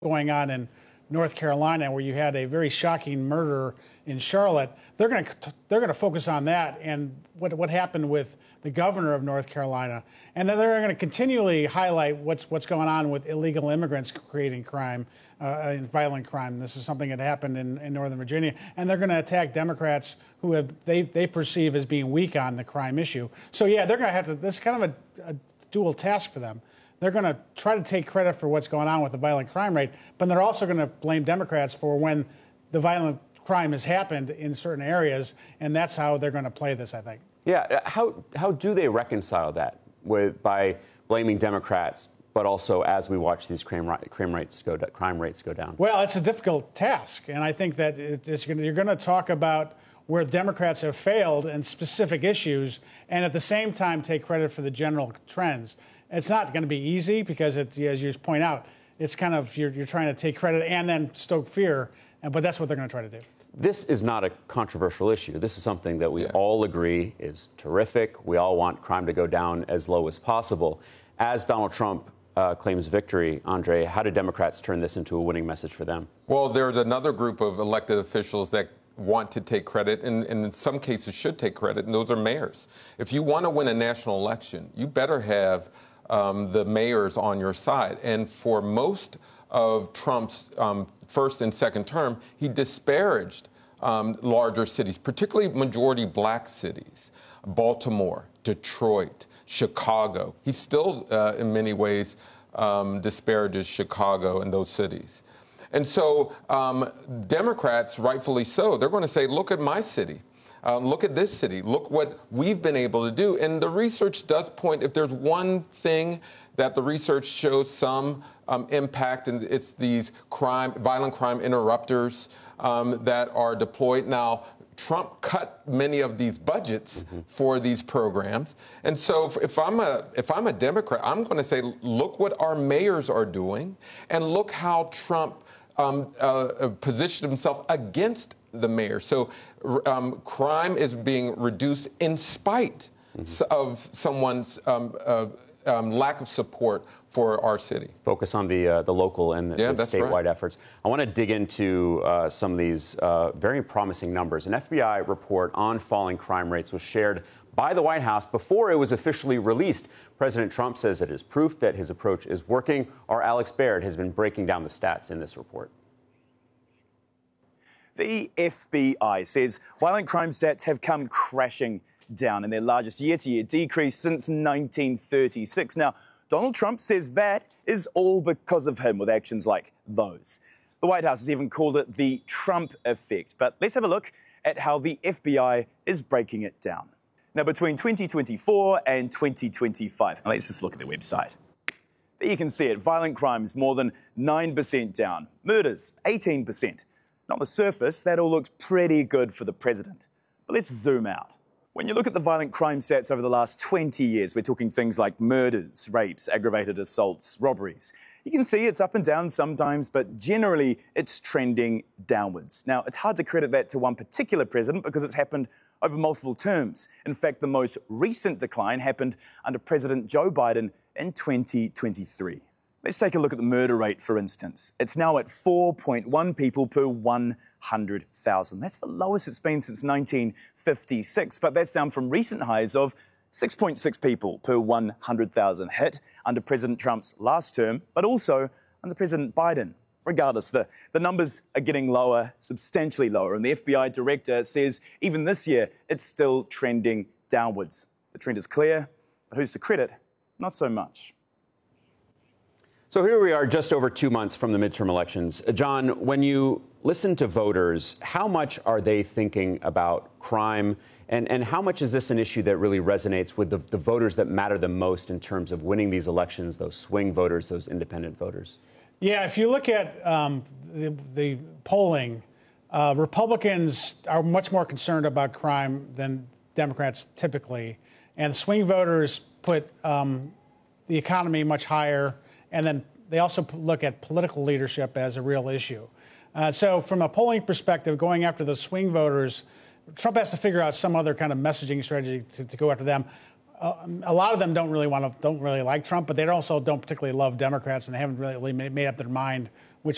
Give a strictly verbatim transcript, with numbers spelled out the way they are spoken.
going on in North Carolina, where you had a very shocking murder in Charlotte. They're going to they're going to focus on that and what what happened with the governor of North Carolina, and then they're going to continually highlight what's what's going on with illegal immigrants creating crime uh, and violent crime. This is something that happened in, in Northern Virginia, and they're going to attack Democrats who have they they perceive as being weak on the crime issue. So yeah, they're going to have to. This is kind of a, a dual task for them. They're going to try to take credit for what's going on with the violent crime rate, but they're also going to blame Democrats for when the violent crime has happened in certain areas, and that's how they're going to play this, I think. Yeah, how how do they reconcile that with by blaming Democrats, but also as we watch these crime, crime rates go crime rates go down? Well, it's a difficult task, and I think that it's gonna, you're going to talk about where Democrats have failed in specific issues, and at the same time take credit for the general trends. It's not going to be easy because, it, as you point out, it's kind of you're, you're trying to take credit and then stoke fear, but that's what they're going to try to do. This is not a controversial issue. This is something that we yeah. all agree is terrific. We all want crime to go down as low as possible. As Donald Trump uh, claims victory, Andre, how do Democrats turn this into a winning message for them? Well, there's another group of elected officials that want to take credit and, and in some cases should take credit, and those are mayors. If you want to win a national election, you better have um, the mayors on your side. And for most of Trump's um, first and second term, he disparaged um, larger cities, particularly majority black cities, Baltimore, Detroit, Chicago. He still, uh, in many ways, um, disparages Chicago and those cities. And so um, Democrats, rightfully so, they're going to say, look at my city. Um, look at this city. Look what we've been able to do. And the research does point, if there's one thing that the research shows some um, impact, and it's these crime, violent crime interrupters um, that are deployed. Now, Trump cut many of these budgets mm-hmm. for these programs. And so if I'm a if I'm a Democrat, I'm going to say, look what our mayors are doing, and look how Trump um, uh, positioned himself against the mayor. So um, crime is being reduced in spite mm-hmm. of someone's um, uh, um, lack of support for our city. Focus on the uh, the local and the, yeah, the statewide right. efforts. I want to dig into uh, some of these uh, very promising numbers. An F B I report on falling crime rates was shared by the White House before it was officially released. President Trump says it is proof that his approach is working. Our Alex Baird has been breaking down the stats in this report. The F B I says violent crime stats have come crashing down in their largest year-to-year decrease since nineteen thirty-six. Now, Donald Trump says that is all because of him with actions like those. The White House has even called it the Trump effect. But let's have a look at how the F B I is breaking it down. Now, between twenty twenty-four and twenty twenty-five, let's just look at their website. There you can see it. Violent crimes more than nine percent down. Murders, eighteen percent. On the surface, that all looks pretty good for the president. But let's zoom out. When you look at the violent crime stats over the last twenty years, we're talking things like murders, rapes, aggravated assaults, robberies. You can see it's up and down sometimes, but generally it's trending downwards. Now, it's hard to credit that to one particular president because it's happened over multiple terms. In fact, the most recent decline happened under President Joe Biden in twenty twenty-three. Let's take a look at the murder rate, for instance. It's now at four point one people per one hundred thousand. That's the lowest it's been since nineteen fifty-six, but that's down from recent highs of six point six people per one hundred thousand, hit under President Trump's last term, but also under President Biden. Regardless, the, the numbers are getting lower, substantially lower, and the F B I director says even this year it's still trending downwards. The trend is clear, but who's to credit? Not so much. So here we are just over two months from the midterm elections. John, when you listen to voters, how much are they thinking about crime? And, and how much is this an issue that really resonates with the, the voters that matter the most in terms of winning these elections, those swing voters, those independent voters? Yeah, if you look at um, the, the polling, uh, Republicans are much more concerned about crime than Democrats typically. And swing voters put um, the economy much higher. And then they also look at political leadership as a real issue. Uh, so from a polling perspective, going after those swing voters, Trump has to figure out some other kind of messaging strategy to, to go after them. Uh, a lot of them don't really want to, don't really like Trump, but they also don't particularly love Democrats, and they haven't really made up their mind